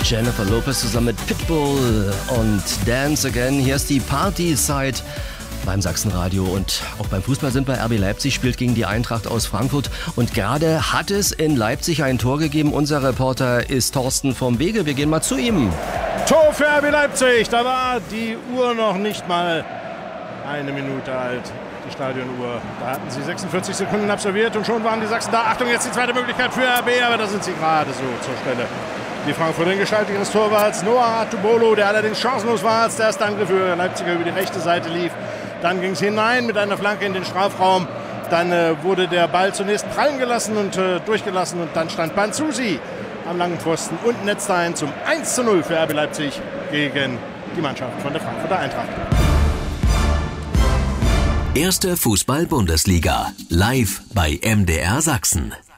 Jennifer Lopez zusammen mit Pitbull und Dance Again. Hier ist die Partyzeit beim Sachsenradio und auch beim Fußball sind wir. RB Leipzig spielt gegen die Eintracht aus Frankfurt und gerade hat es in Leipzig ein Tor gegeben. Unser Reporter ist Thorsten vom Wege. Wir gehen mal zu ihm. Tor für RB Leipzig. Da war die Uhr noch nicht mal eine Minute alt. Die Stadionuhr. Da hatten sie 46 Sekunden absolviert und schon waren die Sachsen da. Achtung, jetzt die zweite Möglichkeit für RB, aber da sind sie gerade so zur Stelle. Die Frankfurter in Gestalt ihres Torwarts Noah Atubolo, der allerdings chancenlos war, als der erste Angriff für Leipziger über die rechte Seite lief. Dann ging es hinein mit einer Flanke in den Strafraum. Dann wurde der Ball zunächst prallen gelassen und durchgelassen. Und dann stand Banzusi am langen Pfosten und netzte ein zum 1:0 für RB Leipzig gegen die Mannschaft von der Frankfurter Eintracht. Erste Fußball-Bundesliga. Live bei MDR Sachsen.